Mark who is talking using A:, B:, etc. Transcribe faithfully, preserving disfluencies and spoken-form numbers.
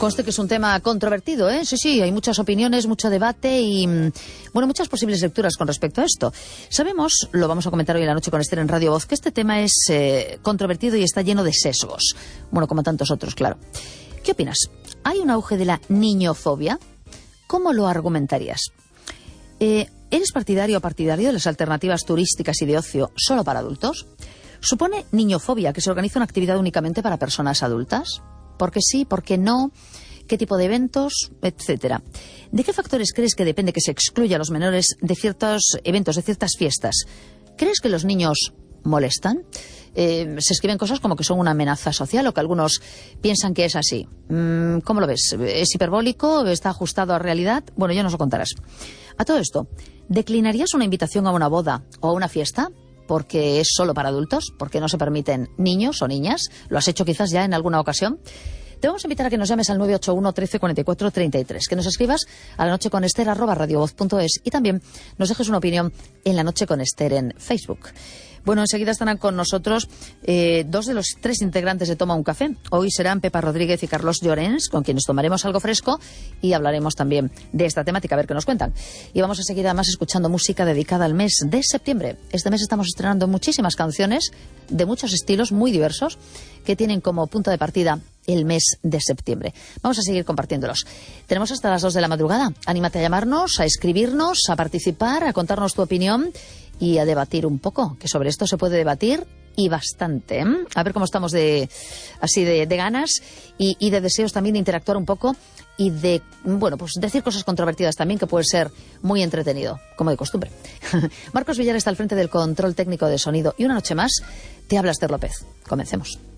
A: Conste que es un tema controvertido, ¿eh? Sí, sí, hay muchas opiniones, mucho debate y, bueno, muchas posibles lecturas con respecto a esto. Sabemos, lo vamos a comentar hoy en la noche con Esther en Radio Voz, que este tema es eh, controvertido y está lleno de sesgos. Bueno, como tantos otros, claro. ¿Qué opinas? ¿Hay un auge de la niñofobia? ¿Cómo lo argumentarías? Eh, ¿Eres partidario o partidario de las alternativas turísticas y de ocio solo para adultos? ¿Supone niñofobia que se organiza una actividad únicamente para personas adultas? ¿Por qué sí? ¿Por qué no? ¿Qué tipo de eventos? Etcétera. ¿De qué factores crees que depende que se excluya a los menores de ciertos eventos, de ciertas fiestas? ¿Crees que los niños molestan? Eh, se escriben cosas como que son una amenaza social o que algunos piensan que es así. ¿Cómo lo ves? ¿Es hiperbólico? ¿Está ajustado a realidad? Bueno, ya nos lo contarás. A todo esto, ¿declinarías una invitación a una boda o a una fiesta porque es solo para adultos, porque no se permiten niños o niñas? ¿Lo has hecho quizás ya en alguna ocasión? Te vamos a invitar a que nos llames al nueve ocho uno, trece, cuarenta y cuatro, treinta y tres, que nos escribas a la noche con Esther arroba radiovoz punto es y también nos dejes una opinión en La Noche con Esther en Facebook. Bueno, enseguida estarán con nosotros eh, dos de los tres integrantes de Toma un Café. Hoy serán Pepa Rodríguez y Carlos Llorens, con quienes tomaremos algo fresco y hablaremos también de esta temática, a ver qué nos cuentan. Y vamos a seguir además escuchando música dedicada al mes de septiembre. Este mes estamos estrenando muchísimas canciones de muchos estilos muy diversos que tienen como punto de partida el mes de septiembre. Vamos a seguir compartiéndolos. Tenemos hasta las dos de la madrugada. Anímate a llamarnos, a escribirnos, a participar, a contarnos tu opinión y a debatir un poco, que sobre esto se puede debatir y bastante. ¿eh? A ver cómo estamos de así de, de ganas y, y de deseos también de interactuar un poco y de, bueno, pues decir cosas controvertidas también, que puede ser muy entretenido, como de costumbre. Marcos Villar está al frente del control técnico de sonido y una noche más te habla Esther López. Comencemos.